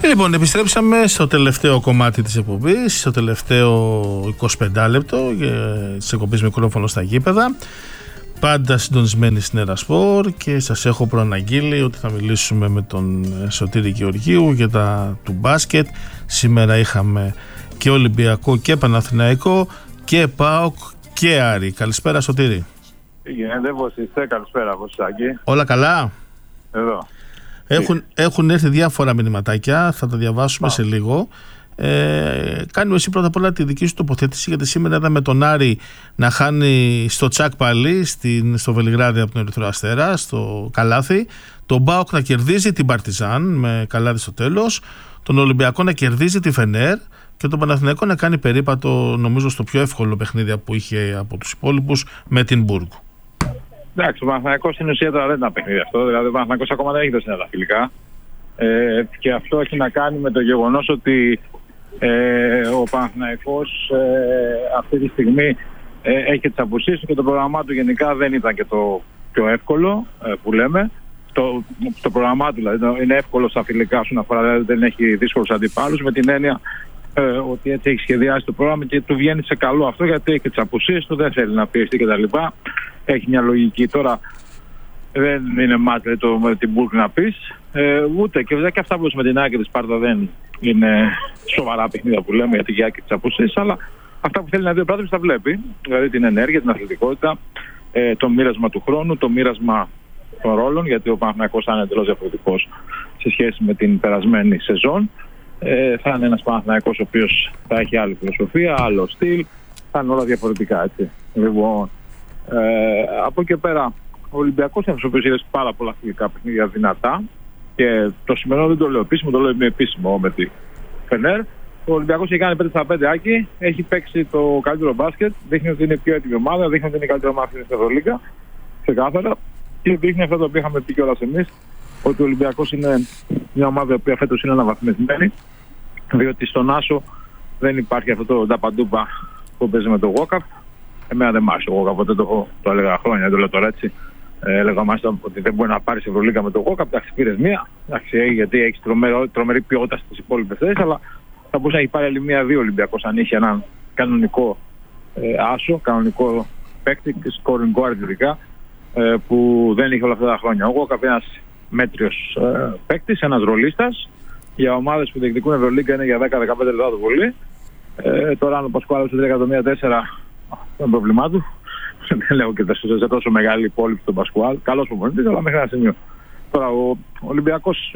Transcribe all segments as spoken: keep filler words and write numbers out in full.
Λοιπόν, επιστρέψαμε στο τελευταίο κομμάτι της εκπομπής, στο τελευταίο εικοσιπέντε λεπτό της εκπομπής Μικρόφωνο στα γήπεδα. Πάντα συντονισμένοι στην Ερασπορ και σας έχω προαναγγείλει ότι θα μιλήσουμε με τον Σωτήρη Γεωργίου για τα του μπάσκετ. Σήμερα είχαμε και Ολυμπιακό και Παναθηναϊκό και ΠΑΟΚ και Άρη. Καλησπέρα Σωτήρη. Τι γίνεται, πώς είστε? Καλησπέρα, πώς είστε? Όλα καλά? Εδώ. Έχουν, έχουν έρθει διάφορα μηνυματάκια, θα τα διαβάσουμε Α. σε λίγο. Ε, κάνουμε εσύ πρώτα απ' όλα τη δική σου τοποθέτηση, γιατί σήμερα είδαμε τον Άρη να χάνει στο τσακ πάλι στην, στο Βελιγράδι από τον Ερυθρό Αστέρα, στο Καλάθι. Τον ΠΑΟΚ να κερδίζει την Παρτιζάν με καλάδι στο τέλος, τον Ολυμπιακό να κερδίζει τη Φενέρ και τον Παναθηναϊκό να κάνει περίπατο, νομίζω, στο πιο εύκολο παιχνίδι που είχε από τους υπόλοιπους με την Μπουργκ. Εντάξει, ο Παναθηναϊκός στην ουσία τώρα δεν ήταν παιχνίδι αυτό. Δηλαδή, ο Παναθηναϊκός ακόμα δεν έχει δώσει τα φιλικά. Ε, και αυτό έχει να κάνει με το γεγονός ότι ε, ο Παναθηναϊκός ε, αυτή τη στιγμή ε, έχει τις απουσίες και το πρόγραμμά του γενικά δεν ήταν και το πιο εύκολο ε, που λέμε. Το, το πρόγραμμά του δηλαδή είναι εύκολο στα φιλικά όσον αφορά, δηλαδή δεν έχει δύσκολους αντιπάλους, με την έννοια ε, ότι έτσι έχει σχεδιάσει το πρόγραμμα και του βγαίνει σε καλό αυτό, γιατί έχει τις απουσίες του, δεν θέλει να πιεστεί κτλ. Έχει μια λογική. Τώρα δεν είναι μάτια το με την Μπουργκ να πεις, ε, ούτε και βέβαια και αυτά που με την Άκη της Σπάρτα δεν είναι σοβαρά παιχνίδια που λέμε για τη Γιάκη της απουσίας, αλλά αυτά που θέλει να δει ο Πράτος τα βλέπει, δηλαδή την ενέργεια, την αθλητικότητα, ε, το μοίρασμα του χρόνου, το μοίρασμα των ρόλων, γιατί ο Παναθηναϊκός θα είναι εντελώς διαφορετικός σε σχέση με την περασμένη σεζόν. Ε, θα είναι ένας Παναθηναϊκός ο οποίος θα έχει άλλη φιλοσοφία, άλλο στυλ, θα είναι όλα διαφορετικά, έτσι. Λοιπόν, ε, από εκεί πέρα ο Ολυμπιακός είναι ο οποίος είδε πάρα πολλά φιλικά παιχνίδια δυνατά και το σημερινό δεν το λέω επίσημο, το λέω με επίσημο με τη Φενέρ. Ο Ολυμπιακός έχει κάνει πέντε στα πέντε άκη, έχει παίξει το καλύτερο μπάσκετ, δείχνει ότι είναι πιο έτοιμη ομάδα, δείχνει ότι είναι η καλύτερη ομάδα στην Ευρωλίγκα, ξεκάθαρα, και δείχνει αυτό το οποίο είχαμε πει κιόλας εμείς, ότι ο Ολυμπιακός είναι μια ομάδα η οποία φέτος είναι αναβαθμισμένη, διότι στον Άσο δεν υπάρχει αυτό το νταπαντούπα που παίζει με το Γόκαπ. Εμένα δεν μ' άρεσε ο Γόκαπ, ποτέ το, το έλεγα χρόνια, δεν το λέω τώρα έτσι. Ε, έλεγα μάλιστα ότι δεν μπορεί να πάρει Ευρωλίγκα με το Γόκαπ. Εντάξει, πήρε μία, εντάξει, γιατί έχει τρομερή, τρομερή ποιότητα στις υπόλοιπες θέσεις, αλλά θα μπορούσε να έχει πάρει άλλη μία-δύο Ολυμπιακός αν είχε έναν κανονικό ε, άσο, κανονικό παίκτη, scoring guard ειδικά, ε, που δεν είχε όλα αυτά τα χρόνια. Ο Γόκαπ είναι ένας μέτριος ε, παίκτης, ένας ρολίστας. Για ομάδες που διεκδικούν Ευρωλίγκα είναι για δέκα με δεκαπέντε λεπτά το πολύ. Ε, τώρα αν ο Πασκουάλ σε τρία εκατομμύρια τέσσερα το πρόβλημά του. Δεν λέω και σε τόσο μεγάλη υπόλοιψη τον Πασκουάλ. Καλός προπονητής, αλλά μέχρι ένα σημείο. Τώρα ο Ολυμπιακός,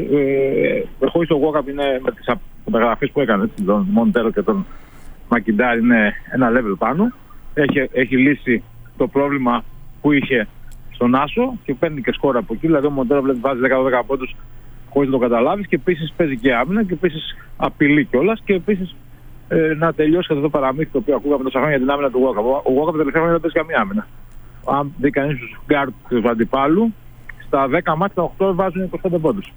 ε, χωρίς τον Γόκαπ, είναι με τις μεταγραφές που έκανε, έτσι, τον Μοντέρο και τον Μακιντάρ, είναι ένα level πάνω. Έχει, έχει λύσει το πρόβλημα που είχε στον Άσο και παίρνει και σκόρα από εκεί. Δηλαδή ο Μοντέρο βλέπει βάζει δέκα δώδεκα πόντους χωρίς να το καταλάβεις, και επίσης παίζει και άμυνα και επίσης απειλεί κιόλας, και επίσης ε, να τελειώσει αυτό το παραμύθι το οποίο ακούγαμε τόσα χρόνια για την άμυνα του Γόκαπ. Ο Γόκαπ τελευταία χρόνια δεν παίζει καμία άμυνα. Αν δει κανείς τους γκάρτ του αντιπάλου, στα δέκα μάτια, τα οκτώ βάζουν είκοσι πέντε πόντους.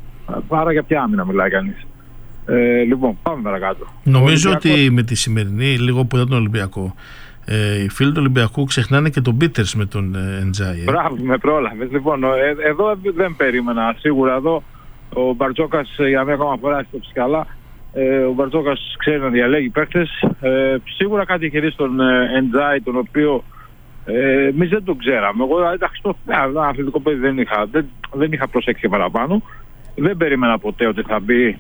Άρα για ποια άμυνα μιλάει κανείς? Ε, λοιπόν, πάμε παρακάτω. Νομίζω ότι με τη σημερινή, λίγο που ήταν τον Ολυμπιακό, ε, οι φίλοι του Ολυμπιακού ξεχνάνε και τον Πίτερς με τον Εντζάι. Ε. Μπράβο, με πρόλαβες. Λοιπόν, ε, εδώ δεν περίμενα. Σίγουρα εδώ ο Μπαρτζόκας για μια ακόμα φορά στο ψυχαλά. Ε, ο Μπαρτζόκας ξέρει να διαλέγει παίκτες. Ε, σίγουρα κάτι είχε δει στον Εντζάι, τον οποίο ε, εμείς δεν τον ξέραμε. Εγώ εντάξει, το αθλητικό παιδί δεν είχα, δεν, δεν είχα προσέξει παραπάνω. Δεν περίμενα ποτέ ότι θα μπει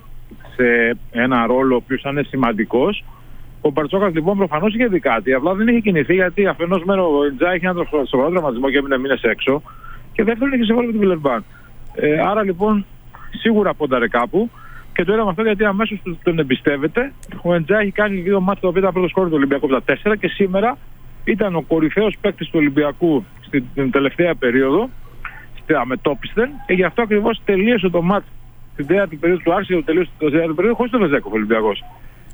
σε ένα ρόλο ο οποίος θα είναι σημαντικός. Ο Μπαρτζόκας λοιπόν προφανώς είχε δει κάτι, απλά δεν είχε κινηθεί, γιατί αφενός μέρο ο Εντζάι είχε ένα σοβαρό τραυματισμό και έμεινε μήνες έξω, και δεύτερον είχε συμβόλαιο με την Βιλερμπάν. Ε, άρα λοιπόν σίγουρα πόνταρε κάπου, και το είδαμε αυτό γιατί αμέσως τον εμπιστεύεται. Ο Εντζάι έχει κάνει δύο μάτια τα οποία ήταν πρώτο σκόρ του Ολυμπιακού από τα τέσσερα, και σήμερα ήταν ο κορυφαίος παίκτης του Ολυμπιακού στην τελευταία περίοδο, στα μετόπισθεν, και γι' αυτό ακριβώς τελείωσε το μάτ στην τέταρτη περίοδο του Άρση, τελείωσε το τέταρτη περίοδο χωρίς τον Βεζέκοφ ο Ολυμπιακός.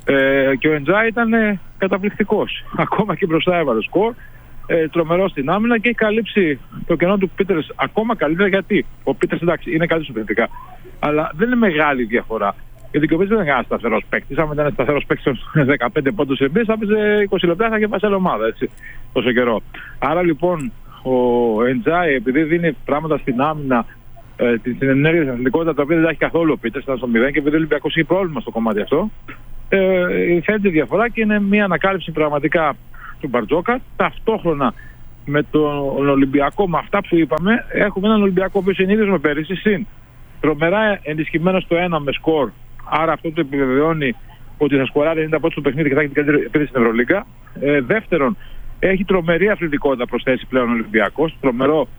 Ε, και ο Εντζάι ήταν ε, καταπληκτικός. Ακόμα και μπροστά έβαλε σκορ, ε, τρομερό στην άμυνα, και έχει καλύψει το κενό του Πίτερς ακόμα καλύτερα, γιατί ο Πίτερς εντάξει είναι κάτι σωθετικά, αλλά δεν είναι μεγάλη διαφορά. Γιατί και ο Πίτερς δεν είναι ένα σταθερός παίκτης. Αν ήταν σταθερός παίκτης δεκαπέντε πόντους εμπειρίας, θα παίζει είκοσι λεπτά, θα είχε πάει σε άλλη ομάδα, έτσι, τόσο καιρό. Άρα λοιπόν ο Εντζάι, επειδή δίνει πράγματα στην άμυνα ε, την ενέργεια, την αθλητικότητα, τα οποία δεν τα έχει καθόλου ο Πίτερς, ήταν στο μηδέν και επειδή ο Ολυμπιακός έχει πρόβλημα στο κομμάτι αυτό. Ε, φαίνεται διαφορά και είναι μια ανακάλυψη πραγματικά του Μπαρτζόκα. Ταυτόχρονα με τον Ολυμπιακό, με αυτά που είπαμε, έχουμε έναν Ολυμπιακό που είναι ίδιος με πέρυσι, συν τρομερά ενισχυμένο στο ένα με σκορ. Άρα αυτό το επιβεβαιώνει ότι θα σκοράρει ενενήντα πόντους στο παιχνίδι και θα έχει την καλύτερη επίθεση στην Ευρωλίγκα. Ε, δεύτερον, έχει τρομερή αθλητικότητα προσθέσει πλέον ο Ολυμπιακός. Τρομερό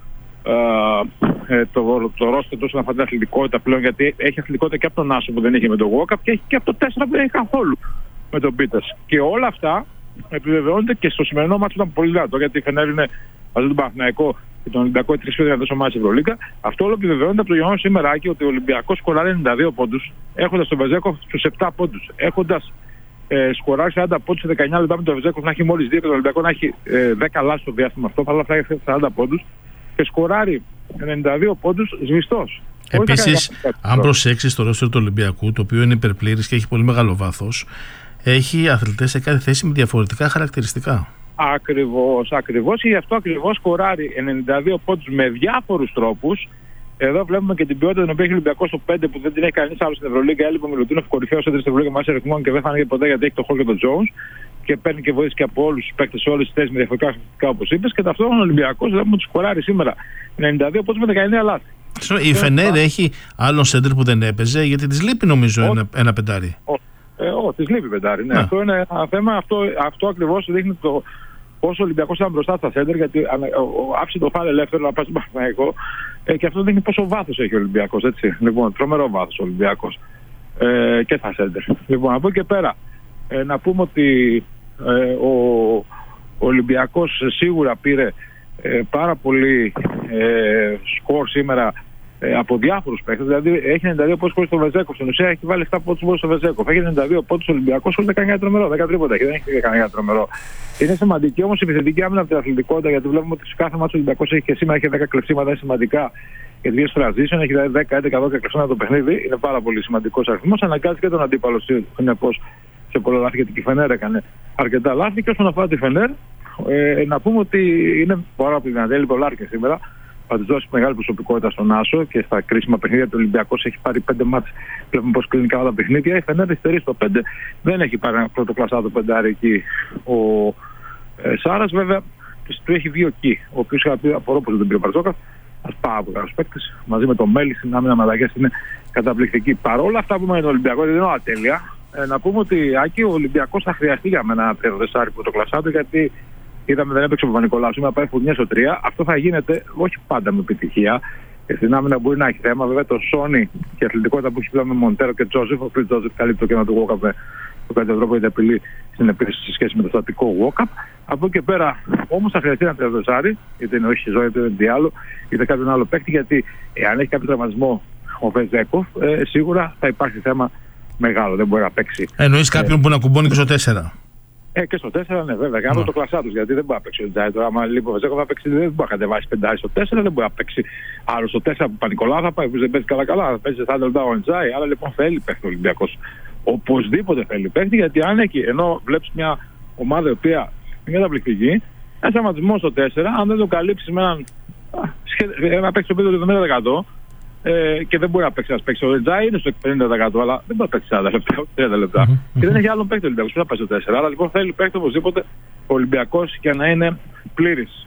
ε, το, το ρόστερ τόσο να φαντάζει την αθλητικότητα πλέον, γιατί έχει αθλητικότητα και από τον Άσο που δεν είχε με τον Γουόκαπ και έχει και από το τέσσερα που δεν έχει καθόλου με τον Πίτερς. Και όλα αυτά επιβεβαιώνονται και στο σημερινό μάτσο που ήταν πολύ δυνατό, γιατί η Φενέρ είναι μαζί τον Παναθηναϊκό και τον Ολυμπιακό οι τρεις πιο δυνατές ομάδες της Ευρωλίγκα. Αυτό όλο επιβεβαιώνεται από το γεγονός σήμερα και ότι ο Ολυμπιακός σκοράρει ενενήντα δύο πόντους, έχοντας τον Βεζέκοφ στους επτά πόντους, έχοντας ε, σκοράρει σαράντα πόντους σε δεκαεννιά λεπτά με τον Βεζέκοφ να έχει μόλις δύο και τον Ολυμπιακό να έχει ε, δέκα λάθη στο διάστημα αυτό, παρόλα αυτά έχει σαράντα πόντους και σκοράρει ενενήντα δύο πόντους σβηστός. Επίσης, αν προσέξεις το ρόστερ του Ολυμπιακού, το οποίο είναι υπερπλήρης και έχει πολύ μεγάλο βάθος, έχει αθλητές σε κάθε θέση με διαφορετικά χαρακτηριστικά. Ακριβώς, ακριβώς. Και γι' αυτό ακριβώς σκοράρει ενενήντα δύο πόντους με διάφορους τρόπους. Εδώ βλέπουμε και την ποιότητα την οποία έχει ο Ολυμπιακός στο πέντε που δεν την έχει κανείς άλλο στην Ευρωλίγκα. Έλειπε ο Μιλουτίνοφ, κορυφαίος έντρες στην Ευρωλίγκα, μαζί αριθμών και δεν φάνηκε ποτέ γιατί έχει το Χολ και τον Τζόουνς. Και παίρνει και βοήθηση και από όλους τους παίκτες σε όλες τις θέσεις με διαφορετικά χαρακτηριστικά όπως είπες. Και ταυτόχρονα ο Ολυμπιακός βλέπουμε ότι σκοράρει σήμερα ενενήντα δύο πόντους με δεκαεννιά λάθη. Η Φενέρ έχει άλλον σέντερ που δεν έπαιζε γιατί της λείπει νομίζω ένα, ένα πεντάρι. Ε, Ω, της λείπει πεντάρι. Ναι. Αυτό είναι ένα θέμα. Αυτό, αυτό ακριβώς δείχνει το πόσο ο Ολυμπιακός ήταν μπροστά στα σέντερ, γιατί άφησε το φάλε ελεύθερο να πάει στον Παναθηναϊκό ε, και αυτό δείχνει πόσο βάθος έχει ο Ολυμπιακός. Έτσι. Λοιπόν, τρομερό βάθος ο Ολυμπιακός ε, και στα σέντερ. Λοιπόν, από εκεί και πέρα ε, να πούμε ότι ε, ο, ο Ολυμπιακός σίγουρα πήρε ε, πάρα πολύ ε, σκορ σήμερα Ε, από διάφορους παίκτες, δηλαδή έχει ενενήντα δύο πόντους χωρίς τον Βεζέκοφ. Στην ουσία έχει βάλει επτά πόντους χωρίς τον Βεζέκοφ. Έχει ενενήντα δύο πόντους ο Ολυμπιακός χωρίς δεκαεννιά τρομερό. δέκα τρίποτα έχει, δεν έχει δεκαεννιά τρομερό. Είναι σημαντική όμως η επιθετική άμυνα από την αθλητικότητα, γιατί βλέπουμε ότι σε κάθε μάτσο ο Ολυμπιακός έχει και σήμερα έχει δέκα κλεψίματα, είναι σημαντικά. Και δύο transition, έχει δέκα έντεκα δώδεκα κλεψίματα το παιχνίδι. Είναι πάρα πολύ σημαντικός αριθμός. Αναγκάζει και τον αντίπαλο συνεπώς σε πολλά λάθη, γιατί η Φενέρ έκανε αρκετά λάθη. Και όσον αφορά τη Φενέρ, ε, να πούμε ότι είναι πάρα πολύ δυνατή. Έλειπε ο Λάρκε σήμερα. Θα της δώσει μεγάλη προσωπικότητα στον Άσο και στα κρίσιμα παιχνίδια του Ολυμπιακός έχει πάρει πέντε μάτς. Βλέπουμε πως κλείνει καλά τα παιχνίδια. Η Φενέρ υστερεί στο πέντε. Δεν έχει πάρει ένα πρώτο κλασσάτο πεντάρι εκεί. Ο ε, Σάρας βέβαια του έχει δύο εκεί. Ο οποίος είχα πει απορώ πως δεν πήρε ο Μπαρτζόκα. Ας πάρα από καλούς παίκτες. Μαζί με τον Μέλη στην άμυνα μαλακές είναι καταπληκτική. Παρόλα αυτά που είπαμε για τον Ολυμπιακό, δεν είναι όλα τέλεια. Ε, να πούμε ότι Άκη, ο Ολυμπιακός θα χρειαστεί για μένα ένα τριάντα πρώτο κλασσάτο, γιατί είδαμε δεν έπαιξε ο Παπα-Νικολάου, σήμερα πάει φουρνιές στο τρία. Αυτό θα γίνεται όχι πάντα με επιτυχία. Και στην άμυνα μπορεί να έχει θέμα. Βέβαια το Σόνι και η αθλητικότητα που έχει πλέον με Μοντέρο και Τζόζεφ. Ο οποίος Τζόζεφ καλύπτει το κενό του Γουόκαπ με τον καλύτερο τρόπο γιατί απειλεί στην επίθεση σε σχέση με το στατικό Γουόκαπ. Από εκεί και πέρα όμως θα χρειαστεί ένα τριαντοσάρι, είτε είναι όχι ζωή, είτε είναι τι άλλο, είτε κάποιον άλλο παίκτη. Γιατί εάν έχει κάποιο τραυματισμό ο Βεζέκοφ, ε, σίγουρα θα υπάρχει θέμα μεγάλο. Δεν μπορεί να παίξει. Εννοείς κάποιον ε, που να κουμπώνει και στο τέσσερα. Ε, και στο τέσσερα, ναι, βέβαια. Κάνω yeah. το κλασσά του, γιατί δεν μπορεί να παίξει ο Τζάι. Τώρα, άμα λείπει ο Βεζέκοφ θα παίξει, δεν μπορεί να κατεβάσει πεντάρι στο τέσσερα, δεν μπορεί να παίξει άλλο στο τέσσερα που Παπα-Νικολάου θα πάει, που δεν παίζει καλά-καλά. Θα παίζει σαράντα λεπτά ο Τζάι. Άρα λοιπόν θέλει παίχτη ο Ολυμπιακός. Οπωσδήποτε θέλει παίχτη, γιατί αν έχει, ενώ βλέπει μια ομάδα η οποία είναι καταπληκτική, ένα τραυματισμό στο τέσσερα, αν δεν το καλύψει με έναν ένα παίχτη στο εβδομήντα τοις εκατό ε, και δεν μπορεί να παίξει ένα παίχτη. Ο Τζάι είναι στο πενήντα τοις εκατό, αλλά δεν μπορεί να παίξει σαράντα λεπτά, τριάντα λεπτά. Mm-hmm. Και δεν έχει άλλον παίχτη ο Ολυμπιακός που να πάει στο τέσσερα. Άρα λοιπόν θέλει παίχτη οπωσδήποτε ο Ολυμπιακός για να είναι πλήρης.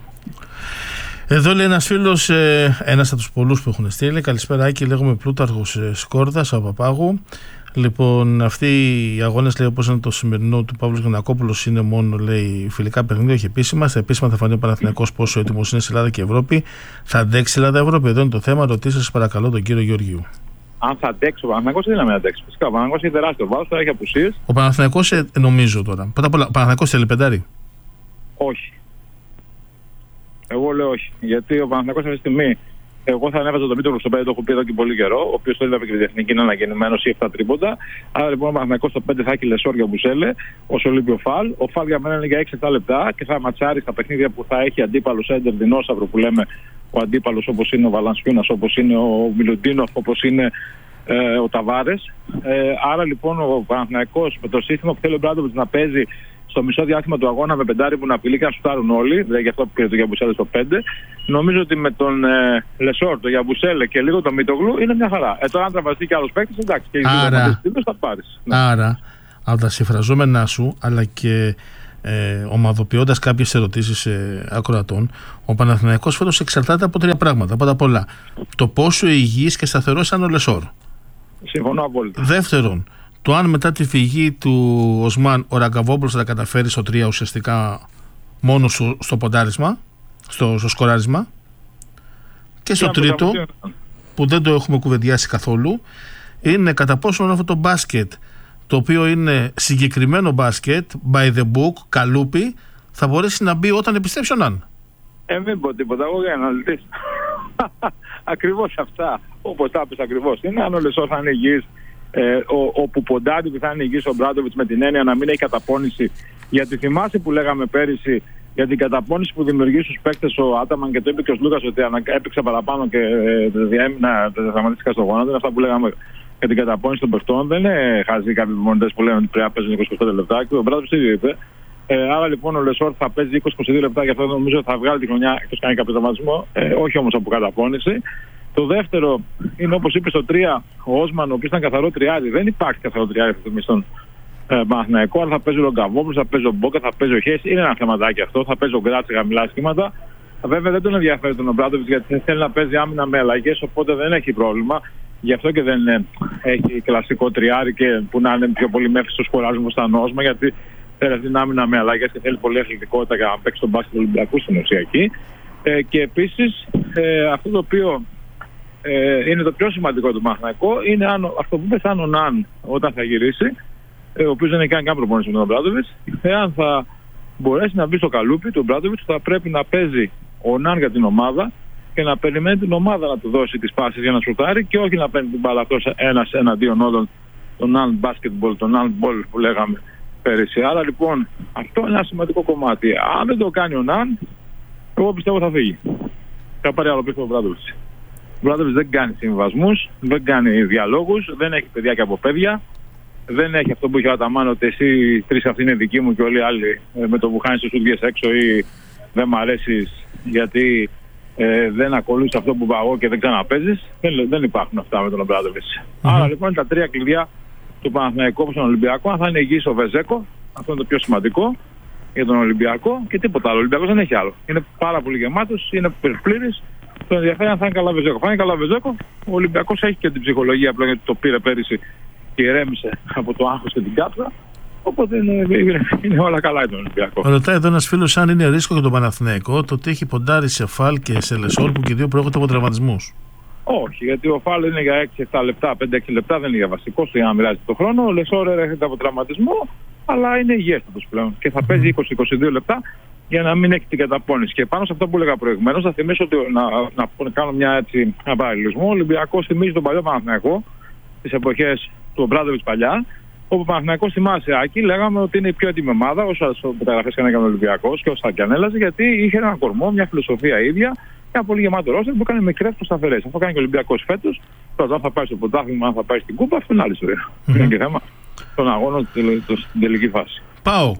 Εδώ λέει ένας φίλος, ε, ένας από τους πολλούς που έχουν στείλει. Καλησπέρα, Άκη. Λέγομαι Πλούταρχος ε, Σκόρδας από Παπάγου. Λοιπόν, αυτοί οι αγώνες, λέει, όπως είναι το σημερινό του Παύλου Γιαννακόπουλος, είναι μόνο, λέει, φιλικά παιχνίδια, όχι επίσημα. Στα επίσημα θα φανεί ο Παναθηναϊκός πόσο έτοιμος είναι σε Ελλάδα και Ευρώπη. Θα αντέξει η Ελλάδα-Ευρώπη? Εδώ είναι το θέμα. Ρωτήστε σας παρακαλώ τον κύριο Γεωργίου. Αν θα αντέξει ο Παναθηναϊκός, δεν είναι να αντέξει. Φυσικά ο Παναθηναϊκός έχει τεράστιο βάρος, τώρα έχει απουσίες. Ο Παναθηναϊκός, ε, νομίζω τώρα. Πρώτα απ' όλα, ο Παναθηναϊκός θέλει πεντάρι? Όχι. Εγώ λέω όχι. Γιατί ο Παναθηναϊκός αυτή τη στιγμή, εγώ θα ανέβαζα τον Μήτρογλου στο πέντε, το έχω πει εδώ και πολύ καιρό, ο οποίος το είδαμε και τη διεθνική, είναι αναγεννημένος ή επτά τρίποντα. Άρα λοιπόν ο Παναθηναϊκός στο πέντε θα έχει Λεσόρια Μπουσέλε, όσο λείπει ο Φαλ. Ο Φαλ για μένα είναι για έξι επτά λεπτά και θα ματσάρει στα παιχνίδια που θα έχει αντίπαλο έντερ δεινόσαυρο που λέμε, ο αντίπαλος όπως είναι ο Βαλανσιούνας, όπως είναι ο Μιλουτίνοφ, όπως είναι ε, ο Ταβάρες. Ε, άρα λοιπόν ο Παναθηναϊκός με το σύστημα που θέλει ο Μπράντοβιτς να παίζει στο μισό διάστημα του αγώνα με πεντάρι που να απειλεί και να σουτάρουν όλοι, δηλαδή γι' αυτό που πήρε το Γιαμπουσέλε στο πέντε. Νομίζω ότι με τον ε, Λεσόρ, τον Γιαμπουσέλε και λίγο τον Μίτογλου είναι μια χαρά. Ε, τώρα αν τραβαστεί και άλλο παίκτη, εντάξει, και οι δύο θα πάρει. Ναι. Άρα, από τα συμφραζόμενά σου, αλλά και ε, ομαδοποιώντας κάποιες ερωτήσεις ε, ακροατών, ο Παναθηναϊκός φέτος εξαρτάται από τρία πράγματα. Πρώτα απ' όλα, το πόσο υγιής και σταθερός ήταν ο Λεσόρ. Συμφωνώ απόλυτα. Δεύτερον, το αν μετά τη φυγή του Οσμάν ο Ραγκαβόπουλος θα τα καταφέρει στο τρία ουσιαστικά μόνο στο, στο ποντάρισμα, στο, στο σκοράρισμα. Και στο τρίτο, που δεν το έχουμε κουβεντιάσει καθόλου, είναι κατά πόσο αυτό το μπάσκετ, το οποίο είναι συγκεκριμένο μπάσκετ, by the book, καλούπι, θα μπορέσει να μπει όταν επιστρέψει ο Ναν. Ε, μην πω τίποτα, εγώ για αναλυτής. Ακριβώς αυτά, όπως τα είπες ακριβώς. Είναι αν ο Λεσόρ θα είναι υγιής, ε, ο, ο Πουποντάντη που θα είναι υγιής, ο Μπράντοβιτς με την έννοια να μην έχει καταπώνηση. Γιατί θυμάσαι που λέγαμε πέρυσι για την καταπώνηση που δημιουργεί στους παίκτες ο Άταμαν και το είπε και ο Λούκας ότι έπαιξε παραπάνω και διέμεινα, δραματίστηκα στο γόνατο. Είναι αυτά που λέγαμε για την καταπώνηση των παιχτών. Δεν είναι χαζοί κάποιοι προπονητές που λένε ότι πρέπει να παίζουν είκοσι πέντε λεπτά και ο Μπράντοβιτς ίδιο είπε. Ε, άρα λοιπόν ο Λεσόρ θα παίζει είκοσι με είκοσι δύο λεπτά, γι' αυτό νομίζω θα βγάλει τη χρονιά εκτός κάνει κάποιο τραυματισμό, ε, όχι όμως από καταπώνηση. Το δεύτερο είναι όπως είπε στο τρία ο Όσμαν, ο οποίος ήταν καθαρό τριάρι. Δεν υπάρχει καθαρό τριάρι αυτή τη στιγμή στον ε, Παναθηναϊκό. Αν θα παίζει ο Ρογκαβόπουλος, θα παίζει ο Μπόκα, θα παίζει ο Χέση. Είναι ένα θεματάκι αυτό. Θα παίζει ο Γκράτ σε χαμηλά σχήματα. Βέβαια δεν τον ενδιαφέρει τον Ομπράντοβιτς γιατί θέλει να παίζει άμυνα με αλλαγές, οπότε δεν έχει πρόβλημα. Γι' αυτό και δεν ε, έχει κλασικό τριάρι και που να είναι πιο πολύ μέχρι στο σκοράρισμα σαν Όσμαν, γιατί θέλει αυτή την άμυνα με αλλαγές και θέλει πολύ αθλητικότητα για να παίξει τον μπάσκετ του Ολυμπιακού στην ουσία εκεί. Ε, και επίσης ε, αυτό το οποίο ε, είναι το πιο σημαντικό του Παναθηναϊκού είναι αν, αυτό που είπε αν ο Ναν όταν θα γυρίσει, ε, ο οποίος δεν έχει κάνει καν προπόνηση με τον Μπράντοβιτς, εάν θα μπορέσει να μπει στο καλούπι του Μπράντοβιτς, θα πρέπει να παίζει ο Ναν για την ομάδα και να περιμένει την ομάδα να του δώσει τις πάσεις για να σουτάρει και όχι να παίρνει την μπάλα αυτός ένας εναντίον όλων, τον Ναν basketball, τον Ναν ball που λέγαμε πέρυσι. Άρα λοιπόν αυτό είναι ένα σημαντικό κομμάτι. Αν δεν το κάνει ο Ναν, εγώ πιστεύω θα φύγει. Θα πάρει άλλο πίσω ο Μπράντοβιτς. Ο Μπράντοβιτς δεν κάνει συμβασμούς, δεν κάνει διαλόγους, δεν έχει παιδιά και από παιδιά. Δεν έχει αυτό που είχε ο Αταμάν, ότι εσύ τρεις αυτοί είναι δικοί μου και όλοι οι άλλοι με το που χάνεις τους σούτ έξω ή δεν μ' αρέσεις γιατί ε, δεν ακολούθεις αυτό που πάω και δεν ξαναπέζεις. Δεν, δεν υπάρχουν αυτά με τον Μπράντοβιτς. Mm-hmm. Άρα λοιπόν είναι τα τρία κλειδιά του Παναθηναϊκού όπως τον Ολυμπιακό. Αν θα είναι υγιής ο Βεζέκο, αυτό είναι το πιο σημαντικό για τον Ολυμπιακό και τίποτα άλλο. Ο Ολυμπιακός δεν έχει άλλο. Είναι πάρα πολύ γεμάτος, είναι πλήρης. Το ενδιαφέρει αν θα είναι καλά Βεζέκο. Θα είναι καλά Βεζέκο, ο Ολυμπιακός έχει και την ψυχολογία απλά γιατί το πήρε πέρυσι και ηρέμησε από το άγχος και την κάψα. Οπότε είναι, είναι, είναι όλα καλά για τον Ολυμπιακό. Ρωτάει εδώ ένας φίλος αν είναι ρίσκο για τον Παναθηναϊκό το ότι έχει ποντάρει σε Φαλ και σε Λεσόρ που και δύο προέρχονται από τραυματισμούς. Όχι, γιατί ο Φάλ είναι για έξι επτά λεπτά, πέντε έξι λεπτά, δεν είναι για βασικό για να μοιράζει το χρόνο. Ο Λεσόρ έρχεται από τραυματισμό, αλλά είναι υγιέστατος πλέον και θα παίζει είκοσι με είκοσι δύο λεπτά για να μην έχει την καταπώνηση. Και πάνω σε αυτό που έλεγα προηγουμένως, θα θυμίσω ότι να, να, να κάνω μια έτσι, ένα παραλληλισμό. Ο Ολυμπιακός θυμίζει τον παλιό Παναθηναϊκό, τις εποχές του Μπράντοβιτς παλιά, όπου ο Παναθηναϊκός θυμάσαι, Άκη, λέγαμε ότι είναι η πιο έτοιμη ομάδα, όσο μεταγραφές και να έκανε ο Ολυμπιακός και όσο θα ανέλαζε, γιατί είχε έναν κορμό, μια φιλοσοφία ίδια. Ένα πολύ γεμάτο ρόστερ που έκανε μικρές προσταφερές. Αυτό κάνει και ο Ολυμπιακός φέτος. Τώρα, αν θα πάει στο πρωτάθλημα, αν θα πάει στην Κούπα, αυτό είναι άλλη ιστορία. Mm-hmm. Είναι και θέμα των αγώνων στην τελική φάση. ΠΑΟΚ.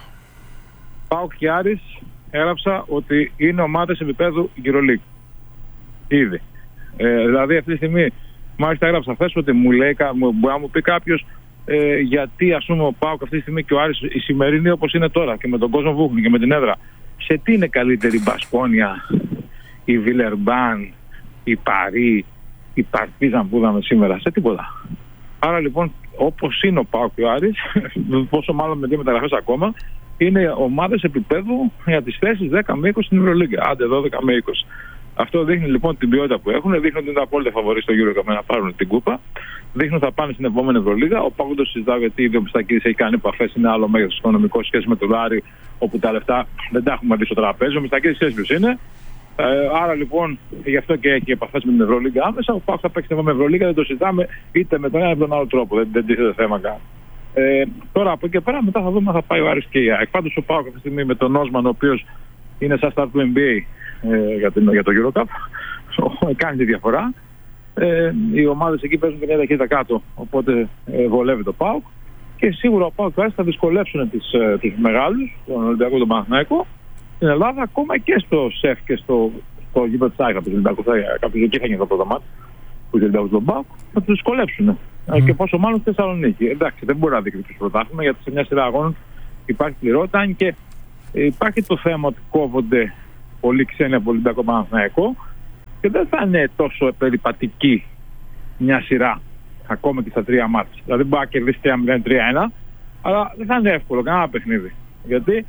ΠΑΟΚ και Άρης έγραψα ότι είναι ομάδες επίπεδου EuroLeague. Ήδη. Ε, δηλαδή αυτή τη στιγμή, μάλιστα έγραψα χθες ότι μου λέει, μπορεί να μου πει κάποιος ε, γιατί ας πούμε ο ΠΑΟΚ αυτή τη στιγμή και ο Άρης η σημερινή όπως είναι τώρα και με τον κόσμο βούχνη και με την έδρα, σε τι είναι καλύτερη η Μπασκόνια, η Βιλερμπάν, η Παρί, η Παρτίζαν που είδαμε σήμερα, σε τίποτα. Άρα λοιπόν όπως είναι ο ΠΑΟΚ και ο Άρης, πόσο μάλλον με δύο μεταγραφές ακόμα, είναι ομάδες επίπεδου για τις θέσεις δέκα με είκοσι στην Ευρωλίγκα, άντε δώδεκα με είκοσι. Αυτό δείχνει λοιπόν την ποιότητα που έχουν, δείχνει ότι είναι απόλυτα φαβορί στο Euro να πάρουν την κούπα, δείχνει ότι θα πάνε στην επόμενη Ευρωλίγα. Ο ΠΑΟΚ το συζητάω γιατί ήδη ο Μιστακίδης έχει κάνει επαφές, είναι άλλο μέγεθος οικονομικό σχέση με τον Άρη, όπου τα λεφτά δεν τα έχουμε δει στο τραπέζι. Ο Μιστακίδης ξέρει ποιος είναι. Ε, άρα λοιπόν γι' αυτό και έχει επαφές με την Ευρωλίγα άμεσα. Ο ΠΑΟΚ θα παίξει την επόμενη Ευρωλίγα, δεν το συζητάμε είτε με τον ένα είτε με τον άλλο τρόπο. Δεν, δεν τίθεται θέμα καν. Ε, τώρα από εκεί και πέρα μετά θα δούμε αν θα πάει ο Άρης και η ΑΕΚ. Πάντως ο ΠΑΟΚ αυτή τη στιγμή με τον Όσμαν, ο οποίος είναι σαν start του N B A ε, για, την, για το EuroCup, κάνει τη διαφορά. Ε, οι ομάδες εκεί παίζουν και μια ταχύτητα κάτω, οπότε ε, βολεύει το ΠΑΟΚ. και σίγουρα ο ΠΑΟΚ θα δυσκολεύσουν τις, τους μεγάλους, τον Ολυμπιακό και τον Παναθηναϊκό, στην Ελλάδα, ακόμα και στο ΣΕΦ και στο, στο γήπεδο της ΑΕΚ, του Ολυμπιακού. Κάποιος εκεί θα γίνει το πρώτο μάτι του Ολυμπιακού τον ΠΑΟΚ, θα τους δυσκολεύσουν. Mm. Και πόσο μάλλον στη Θεσσαλονίκη. Εντάξει, δεν μπορεί να διεκδικήσει πρωτάθλημα, γιατί σε μια σειρά αγώνων υπάρχει πληρότητα, αν και υπάρχει το θέμα ότι κόβονται πολλοί ξένοι από Ολυμπιακό Παναθηναϊκό και δεν θα είναι τόσο περιπατική μια σειρά ακόμα και στα τρία μάτια. Δηλαδή μπορεί να κερδίσει τρία μηδέν τρία ένα, αλλά δεν θα είναι εύκολο κανένα παιχνίδι. Γιατί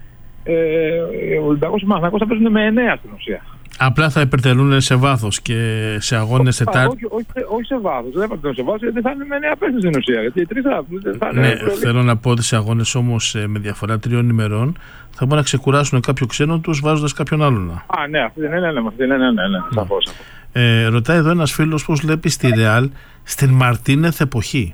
ε, ο Ολυμπιακός Παναθηναϊκός θα παίζουν με εννέα στην ουσία. Απλά θα υπερτελούν σε βάθος και σε αγώνες Τετάρτη. Όχι, όχι, όχι σε βάθος. Δεν θα υπερτελούν σε βάθος, γιατί θα είναι με εννέα παίκτες στην ουσία. Γιατί οι τρεις θα, θα είναι. Ναι, θέλω να πω ότι σε αγώνες όμως με διαφορά τριών ημερών θα μπορούν να ξεκουράσουν κάποιο ξένο τους βάζοντας κάποιον άλλον. Α, ναι, αυτή δεν είναι έλεγμα. Ναι, ναι, ναι, ναι, σαφώς. Ε, ρωτάει εδώ ένας φίλος πώς βλέπει στη Ρεάλ στην Μαρτίνεθ εποχή.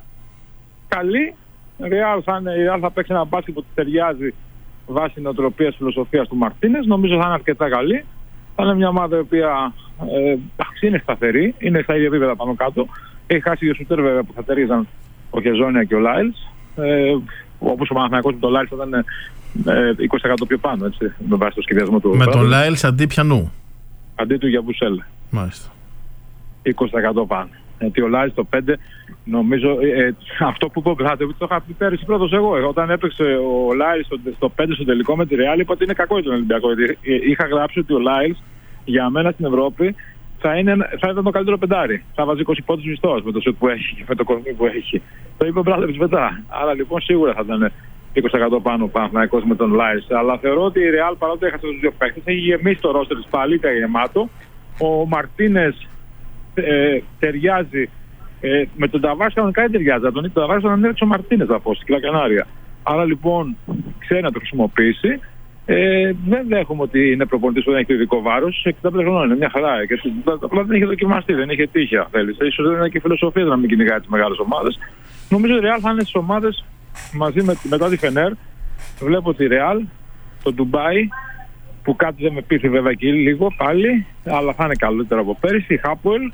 Καλή. Η Ρεάλ θα, θα παίξει ένα μπάσκετ που ταιριάζει βάσει νοοτροπίας φιλοσοφίας του Μαρτίνες. Νομίζω θα είναι αρκετά καλή. Θα είναι μια ομάδα η οποία ε, είναι σταθερή, είναι στα ίδια επίπεδα πάνω κάτω. Έχει χάσει δύο σουτέρ βέβαια που θα ταιριάζαν ο Χεζόνια και ο Λάιλς. Ε, όπως ο Παναθηναϊκός με τον Λάιλς θα ήταν ε, είκοσι τοις εκατό πιο πάνω, έτσι, με βάση το σχεδιασμό του. Με τον Λάιλς αντί πιανού. Αντί του Γιαβουσέλ. Μάλιστα. είκοσι τοις εκατό πάνω. Γιατί ο Λάιλς το πέντε, νομίζω, ε, αυτό που είπε ο Μπράντοβιτς το είχα πει πέρυσι πρώτος εγώ. Όταν έπαιξε ο Λάιλς στο, στο πέντε στο τελικό με τη Ρεάλ, είπα ότι είναι κακό για τον Ολυμπιακό. Γιατί είχα γράψει ότι ο Λάιλς για μένα στην Ευρώπη θα, είναι, θα ήταν το καλύτερο πεντάρι. Θα βάζει είκοσι πόντους μισθός με το σουτ που έχει και με το κορμί που έχει. Το είπε ο Μπράντοβιτς μετά. Άρα λοιπόν σίγουρα θα ήταν είκοσι τοις εκατό πάνω ο Παναθηναϊκός με τον Λάιλς. Αλλά θεωρώ ότι η Ρεάλ, παρότι έχασε τους δύο παίκτες, έχει γεμίσει το ρόστερ της πάλι, ήταν γεμάτο. Ο Μαρτίνες ε, ταιριάζει ε, με τον Ταβάρης, κανονικά δεν ταιριάζει. Τον Ταβάρης τον ανέδειξε ο Μαρτίνες από στην Κανάρια. Άρα λοιπόν ξέρει να το χρησιμοποιήσει. Ε, δεν δέχομαι ότι είναι προπονητής που δεν έχει το ειδικό βάρος. εξήντα πέντε χρονών είναι μια χαρά. Και απλά δεν είχε δοκιμαστεί, δεν είχε τύχη. Ίσως δεν είναι και φιλοσοφία να μην κυνηγάει τις μεγάλες ομάδες. Νομίζω ότι η Real θα είναι στις ομάδες μαζί με, μετά τη Φενέρ. Βλέπω τη Real, το Ντουμπάι, που κάτι δεν με πείθει βέβαια εκεί λίγο πάλι, αλλά θα είναι καλύτερο από πέρυσι. Η Χάπουελ,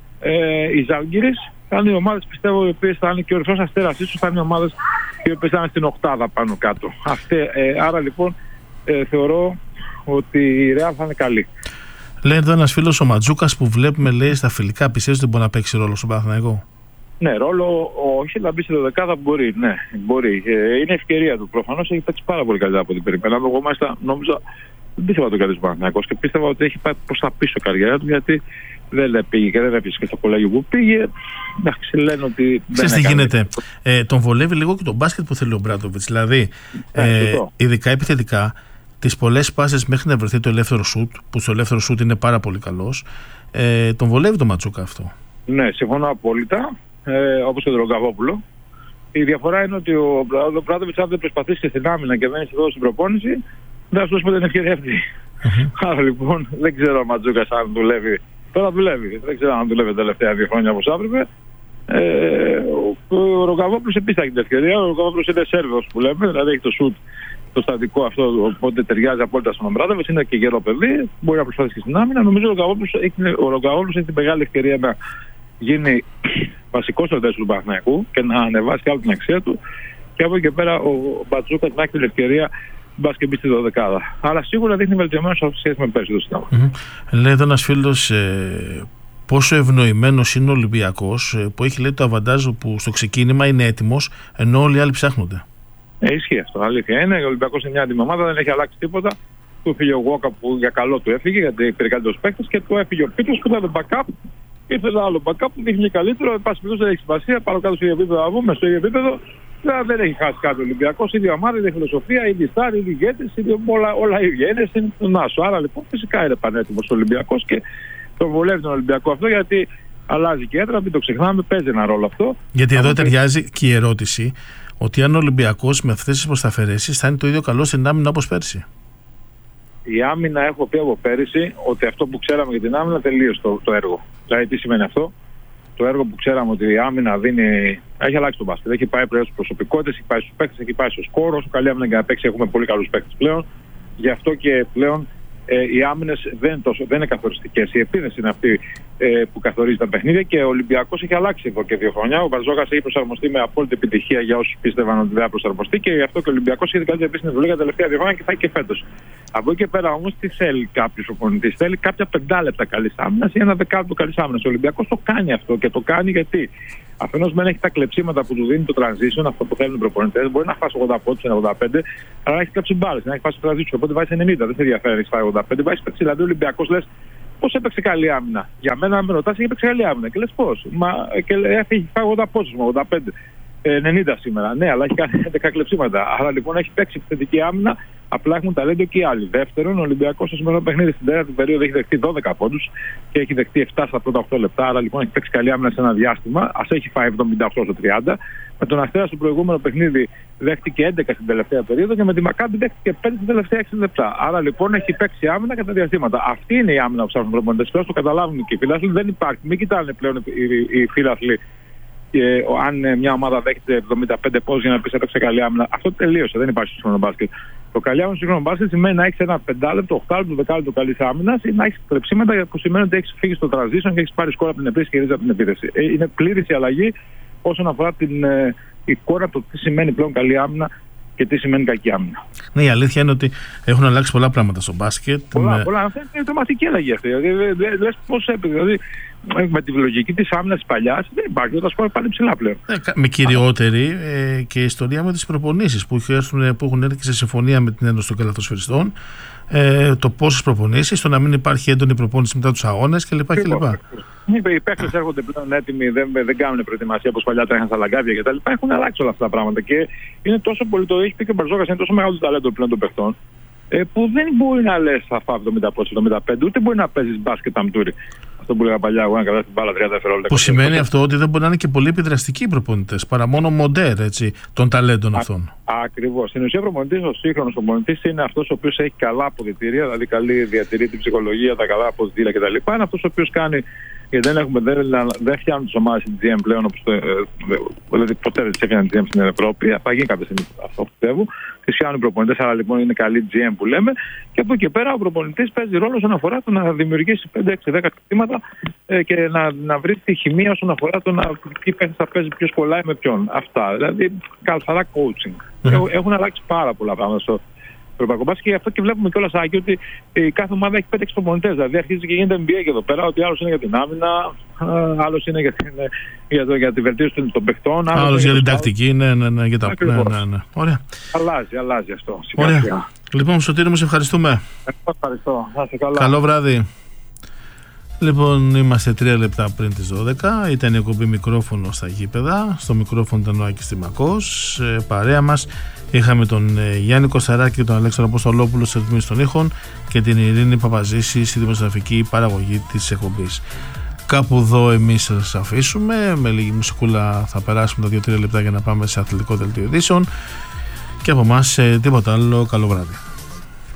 ε, η Ζάλγκιρις. Θα είναι οι ομάδες, πιστεύω, οι οποίες θα είναι και ο Ρυθμός Αστέρας. Ίσως θα είναι οι ομάδες οι οποίες θα είναι στην οκτάδα πάνω κάτω. Αυτή, ε, άρα λοιπόν. Ε, θεωρώ ότι η Real θα είναι καλή. Λέει εδώ ένας φίλος ο Ματζούκας που βλέπουμε, λέει, στα φιλικά, πιστεύεις ότι μπορεί να παίξει ρόλο στον Παναθηναϊκό? Ναι, ρόλο, όχι να μπει στη δωδεκάδα μπορεί, ναι, μπορεί. Ε, είναι ευκαιρία του. Προφανώς έχει παίξει πάρα πολύ καλύτερα από την περιπέτεια. Εγώ μάλιστα νόμιζα, δεν πίστευα το καλύτερο Παναθηναϊκός και πίστευα ότι έχει πάει προς τα πίσω η καριέρα του, γιατί δεν πήγε και δεν έπιασε και στο κολέγιο που πήγε. Εντάξει, λένε ότι. Ξέρεις τι γίνεται. Ε, τον βολεύει λίγο και τον μπάσκετ που θέλει ο Μπράντοβιτς. Δηλαδή, ε, ε, ειδικά επιθετικά, τις πολλές πάσες μέχρι να βρεθεί το ελεύθερο σουτ, που στο ελεύθερο σουτ είναι πάρα πολύ καλός, ε, τον βολεύει το Ματσούκα αυτό. Ναι, συμφωνώ απόλυτα. Ε, όπως και τον Ρογκαβόπουλο. Η διαφορά είναι ότι ο Μπράντοβιτς, αν δεν προσπαθήσει στην άμυνα και δεν έχει δώσει την προπόνηση, δεν θα σου δώσουμε την ευκαιρία αυτή. Mm-hmm. Άρα λοιπόν δεν ξέρω ο Ματζούκας αν δουλεύει. Τώρα δουλεύει. Δεν ξέρω αν δουλεύει τα τελευταία δύο χρόνια όπως έπρεπε. Ε, ο ο Ρογκαβόπουλος επίσης θα έχει την ευκαιρία. Ο Ρογκαβόπουλος είναι Σέρβος που λέμε, δηλαδή έχει το σουτ, το στατικό αυτό, οπότε ταιριάζει απόλυτα στον Μπράντοβιτς. Είναι και γερό παιδί, μπορεί να προσπαθήσει και στην άμυνα. Νομίζω ότι ο Ρογκαβόπουλος έχει την μεγάλη ευκαιρία να γίνει βασικός στρατηγός του Παναθηναϊκού και να ανεβάσει άλλο την αξία του. Και από εκεί και πέρα ο Μπατζούκας να έχει την ευκαιρία μπας και μπει στη δωδεκάδα. Αλλά σίγουρα δείχνει βελτιωμένο σε σχέση με πέρσι το σύνταγμα. Mm-hmm. Λέει εδώ ένας φίλος ε, πόσο ευνοημένος είναι ο Ολυμπιακός, ε, που έχει, λέει, το αβαντάζ που στο ξεκίνημα είναι έτοιμος, ενώ όλοι οι άλλοι ψάχνονται. Ε, ισχύει αυτό. Αλήθεια είναι. Ο Ολυμπιακός είναι μια έτοιμη ομάδα, δεν έχει αλλάξει τίποτα. Του έφυγε ο Γουόκα που για καλό του έφυγε, γιατί πήρε καλύτερος παίκτης, και του έφυγε ο Πίτρος που ήταν backup. Ήρθε ένα άλλο backup που δείχνει καλύτερο. Εν πάση περιπτώσει δεν έχει σημασία. Πάνω κάτω στο ίδιο επίπεδο να βγούμε, στο ίδιο επίπεδο. Δεν έχει χάσει κάτι ο Ολυμπιακός. Ίδια ομάδα, ίδια φιλοσοφία, ίδια στάρι, ίδιοι ηγέτες, όλα, όλα ίδια είναι στην Νάσο. Άρα λοιπόν φυσικά είναι πανέτοιμος ο Ολυμπιακός και τον βολεύει τον Ολυμπιακό αυτό, γιατί αλλάζει και έδρα, μην το ξεχνάμε, παίζει ένα ρόλο αυτό. Γιατί εδώ ταιριάζει και η ερώτηση ότι αν ο Ολυμπιακός με αυτές τις προσταφαιρέσεις θα είναι το ίδιο καλό στην άμυνα όπως πέρσι. Η άμυνα, έχω πει από πέρυσι ότι αυτό που ξέραμε για την άμυνα τελείωσε το, το έργο. Δηλαδή, τι σημαίνει αυτό? Το έργο που ξέραμε ότι η άμυνα δίνει. Έχει αλλάξει τον μπάσκετ. Έχει πάει πλέον στις προσωπικότητες, έχει πάει στους παίκτες, έχει πάει στο σκόρο. Όσο καλή άμυνα και να παίξει, έχουμε πολύ καλούς παίκτες πλέον. Γι' αυτό και πλέον ε, οι άμυνες δεν, δεν είναι καθοριστικές. Η επίθεση είναι αυτή ε, που καθορίζει τα παιχνίδια, και ο Ολυμπιακός έχει αλλάξει εδώ και δύο χρόνια. Ο Μπαρζόκας έχει προσαρμοστεί με απόλυτη επιτυχία για όσους πίστευαν ότι δεν θα προσαρμοστεί, και γι' αυτό και ο Ολυμπιακός έχει κάνει επίσης την Ευρωλίγα τα τελευταία δύο χρόνια και θα έχει και φέτος. Από εκεί και πέρα όμως τι θέλει κάποιος οπονητής? Θέλει κάποια πεντάλεπτα καλής άμυνας ή ένα δεκάλεπτο καλής άμυνας. Ο Ολυμπιακός το κάνει αυτό, και το κάνει γιατί αφενός μεν έχει τα κλεψίματα που του δίνει το transition, αυτό που θέλουν οι προπονητές. Μπορεί να φάσει ογδόντα πόντους, ογδόντα πέντε, αλλά έχει κλέψει μπάλες, να έχει φάσει transition. Οπότε βάζει ενενήντα, δεν σε ενδιαφέρει, έχει φάει ογδόντα πέντε, βάζει πέντε. Δηλαδή ο Ολυμπιακός λες πώς έπαιξε καλή άμυνα? Για μένα, αν με ρωτάς, έχει έπαιξε καλή άμυνα. Και λες πώς? Μα και έχει φάει ογδόντα πόντους, ογδόντα πέντε. ενενήντα σήμερα, ναι, αλλά έχει κάνει έντεκα κλεψίματα. Άρα λοιπόν έχει παίξει επιθετική άμυνα, απλά έχουν ταλέντο και οι άλλοι. Δεύτερον, ο Ολυμπιακός στο σημερινό παιχνίδι στην τέταρτη περίοδο έχει δεχτεί δώδεκα πόντους και έχει δεχτεί επτά στα πρώτα οκτώ λεπτά. Άρα λοιπόν έχει παίξει καλή άμυνα σε ένα διάστημα. Ας έχει φάει εβδομήντα οκτώ στο τριάντα. Με τον Αστέρα στο προηγούμενο παιχνίδι δέχτηκε έντεκα στην τελευταία περίοδο και με τη Μακάμπι δέχτηκε πέντε στην τελευταία έξι λεπτά. Άρα λοιπόν έχει παίξει άμυνα κατά διαστήματα. Αυτή είναι η άμυνα που ψάχνουν οι προπονητές. Πρέπει να το καταλάβουν και οι φίλαθλοι. Δεν υπάρχει. Μην κοιτάνε πλέον οι φίλαθλοι. Και αν μια ομάδα δέχεται εβδομήντα πέντε πόντους για να πει έπαιξε καλή άμυνα, αυτό τελείωσε. Δεν υπάρχει στο σύγχρονο μπάσκετ. Το καλή άμυνα στο σύγχρονο μπάσκετ σημαίνει να έχει ένα πεντάλεπτο, οχτάλεπτο, δεκάλεπτο καλή άμυνα ή να έχει κλεψίματα που σημαίνει ότι έχει φύγει στο transition και έχει πάρει σκόρ από την επίθεση και ρίζει από την επίθεση. Είναι πλήρης η αλλαγή όσον αφορά την ε, εικόνα το τι σημαίνει πλέον καλή άμυνα και τι σημαίνει κακή άμυνα. Ναι, η αλήθεια είναι ότι έχουν αλλάξει πολλά πράγματα στο μπάσκετ. Πολλά, με... πολλά. Αυτή είναι θεματική αλλαγή αυτή. Δηλαδή, λες πώς έπαιζε. Δηλαδή, με τη λογική της άμυνας της παλιάς δεν υπάρχει, τα σκόρ πάλι ψηλά πλέον. Ε, με κυριότερη ε, και η ιστορία με τις προπονήσεις που, που έχουν έρθει σε συμφωνία με την Ένωση των Καλαθοσφαιριστών, ε, το πόσες προπονήσεις, το να μην υπάρχει έντονη προπόνηση μετά τους αγώνες κλπ. Οι παίκτες έρχονται πλέον έτοιμοι, δεν, δεν κάνουν προετοιμασία όπως παλιά τρέχαν στα λαγκάδια κτλ. Έχουν αλλάξει όλα αυτά τα πράγματα και είναι τόσο πολύ, το έχει πει και ο Μπαρζόκας, είναι τόσο μεγάλο το ταλέντο πλέον των παιχτών, ε, που δεν μπορεί να λες θα φάω εβδομήντα εβδομήντα πέντε, ούτε μπορεί να παίζεις μπάσκετ αμτούρι. Αυτό που λέγα παλιά, εγώ να κρατάς την μπάλα τριάντα δευτερόλεπτα. Που σημαίνει αυτό ότι δεν μπορεί να είναι και πολύ επιδραστικοί οι προπονητές, παρά μόνο μοντέρ έτσι, των ταλέντων αυτών. Ακριβώς. Στην ουσία, ο προπονητής, ο σύγχρονος προπονητής, είναι αυτός ο οποίος έχει καλά αποδυτήρια, δηλαδή καλή διατηρεί την ψυχολογία, τα καλά αποδυτήρια κτλ. Είναι αυτός ο οποίος κάνει. Γιατί δεν, έχουμε, δεν, δεν φτιάχνουν τις ομάδες στην τζι εμ πλέον, όπως το, δηλαδή ποτέ δεν τις έφτιαναν τζι εμ στην Ευρώπη. Θα γίνει κάποια στιγμή αυτό, πιστεύω. Τις φτιάχνουν οι προπονητές, άρα λοιπόν είναι καλή τζι εμ που λέμε. Και από εκεί και πέρα ο προπονητής παίζει ρόλο όσον αφορά το να δημιουργήσει πέντε έξι δέκα κτήματα ε, και να, να βρει τη χημεία όσον αφορά το να ποιοι παίχτες θα παίζει, ποιος κολλάει με ποιον. Αυτά. Δηλαδή καθαρά coaching. Mm-hmm. Έχουν αλλάξει πάρα πολλά πράγματα στο ευρωπαϊκό μπάσκετ και γι' αυτό και βλέπουμε κιόλας Άκη ότι η κάθε ομάδα έχει πέντε έξι προπονητές. Δηλαδή αρχίζει και γίνεται εν μπι έι και εδώ πέρα, ότι άλλος είναι για την άμυνα, άλλος είναι για την, για το, για τη βελτίωση των παιχτών. Άλλος για την τακτική, ναι, ναι, ναι, για τα ναι, ναι, ναι. Ωραία. Αλλάζει, αλλάζει αυτό. Ωραία. Λοιπόν, Σωτήρη μου, σε ευχαριστούμε. Ευχαριστώ. Να είστε καλά. Καλό βράδυ. Λοιπόν, είμαστε τρία λεπτά πριν τις δώδεκα. Ήταν η εκπομπή Μικρόφωνο στα γήπεδα. Στο μικρόφωνο ήταν ο Άκης Τιμακός. Ε, παρέα μας είχαμε τον ε, Γιάννη Κωσταράκη και τον Αλέξανδρο Αποστολόπουλο σε ρυθμίσεις των ήχων και την Ειρήνη Παπαζήση στη δημοσιογραφική παραγωγή της εκπομπής. Κάπου εδώ εμείς θα σας αφήσουμε. Με λίγη μουσικούλα θα περάσουμε τα δύο τρία λεπτά για να πάμε σε αθλητικό δελτίο ειδήσεων. Και από εμάς ε, τίποτα άλλο. Καλό βράδυ.